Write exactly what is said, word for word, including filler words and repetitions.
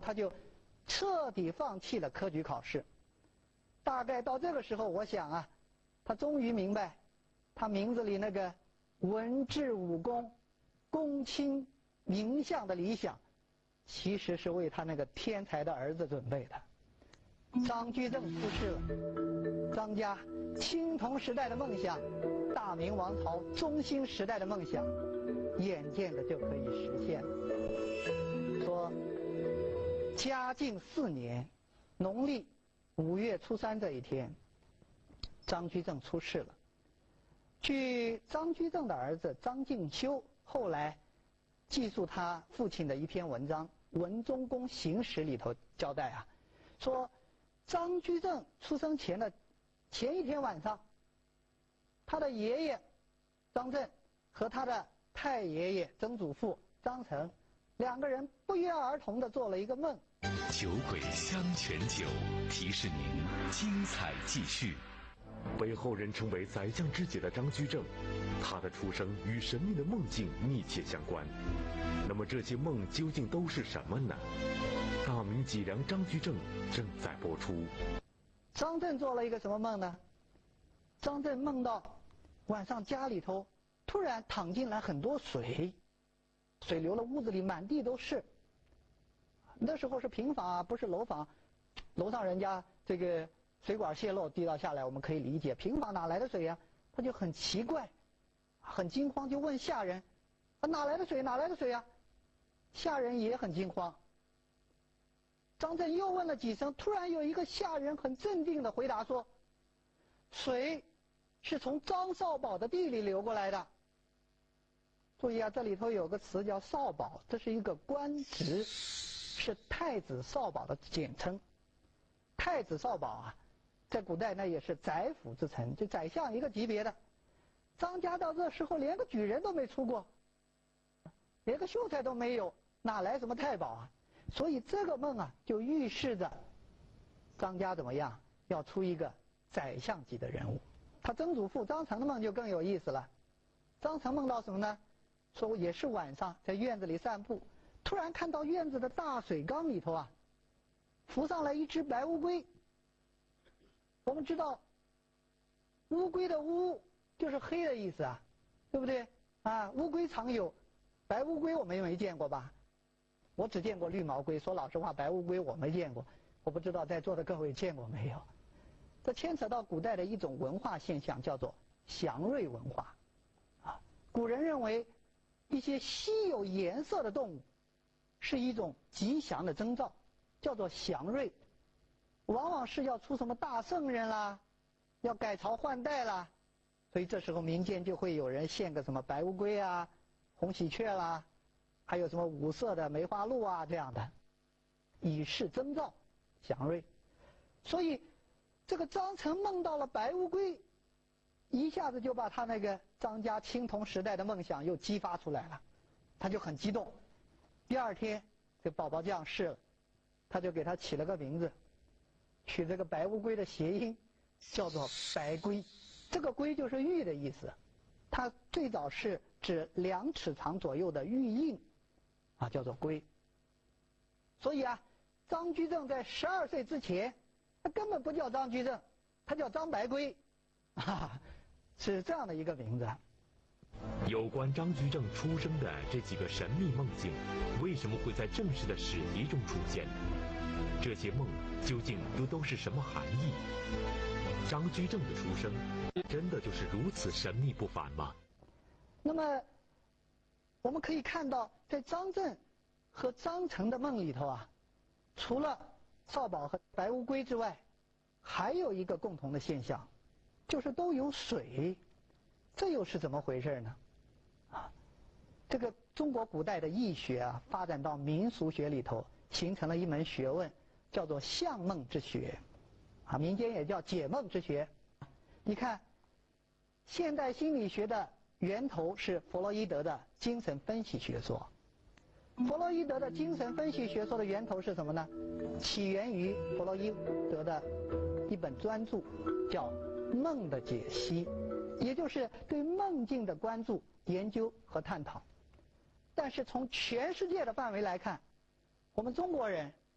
他就彻底放弃了科举考试。大概到这个时候，我想啊，他终于明白，他名字里那个文治武功、公卿名相的理想，其实是为他那个天才的儿子准备的。张居正出世了，张家青铜时代的梦想，大明王朝中兴时代的梦想，眼见着就可以实现了。说嘉靖四年农历五月初三这一天，张居正出世了。据张居正的儿子张敬修后来记述他父亲的一篇文章《文忠公行史》里头交代啊，说张居正出生前的前一天晚上，他的爷爷张震和他的太爷爷曾祖父张成两个人不约而同地做了一个梦。 酒鬼香泉酒提示您精彩继续。 被后人称为宰相之姐的张居正，他的出生与神秘的梦境密切相关。那么这些梦究竟都是什么呢？大明脊梁张居正正在播出。 张震做了一个什么梦呢？张震梦到晚上家里头突然淌进来很多水，水流了屋子里满地都是。那时候是平房啊，不是楼房，楼上人家这个水管泄漏滴到下来，我们可以理解。平房哪来的水呀？他就很奇怪，很惊慌，就问下人：“啊，哪来的水？哪来的水呀？”下人也很惊慌。张震又问了几声，突然有一个下人很镇定地回答说：“水是从张少保的地里流过来的。”注意啊，这里头有个词叫少保，这是一个官职，是太子少保的简称。太子少保啊，在古代那也是宰辅之臣，就宰相一个级别的。张家到这时候连个举人都没出过，连个秀才都没有，哪来什么太保啊？所以这个梦啊，就预示着张家怎么样，要出一个宰相级的人物。他曾祖父张成的梦就更有意思了。张成梦到什么呢？说也是晚上在院子里散步，突然看到院子的大水缸里头啊，浮上来一只白乌龟。我们知道乌龟的乌就是黑的意思啊，对不对啊？乌龟常有，白乌龟我们没见过吧？我只见过绿毛龟，说老实话，白乌龟我没见过，我不知道在座的各位见过没有。这牵扯到古代的一种文化现象，叫做祥瑞文化啊。古人认为一些稀有颜色的动物是一种吉祥的征兆，叫做祥瑞，往往是要出什么大圣人啦，要改朝换代啦，所以这时候民间就会有人献个什么白乌龟啊、红喜鹊啦，还有什么五色的梅花鹿啊这样的，以示征兆祥瑞。所以这个张成梦到了白乌龟，一下子就把他那个张家青铜时代的梦想又激发出来了，他就很激动。第二天这宝宝降世了，他就给他起了个名字，取这个白乌龟的谐音叫做白龟，这个龟就是玉的意思，它最早是指两尺长左右的玉印啊，叫做龟。所以啊，张居正在十二岁之前他根本不叫张居正，他叫张白龟啊，是这样的一个名字。 有关张居正出生的这几个神秘梦境，为什么会在正式的史籍中出现？这些梦究竟又都是什么含义？张居正的出生真的就是如此神秘不凡吗？ 那么我们可以看到，在张震和张成的梦里头啊，除了少保和白乌龟之外，还有一个共同的现象，就是都有水。这又是怎么回事呢？啊，这个中国古代的易学啊，发展到民俗学里头，形成了一门学问，叫做象梦之学，啊，民间也叫解梦之学。你看，现代心理学的源头是弗洛伊德的精神分析学说。弗洛伊德的精神分析学说的源头是什么呢？起源于弗洛伊德的一本专著，叫《梦的解析》，也就是对梦境的关注、研究和探讨。但是从全世界的范围来看，我们中国人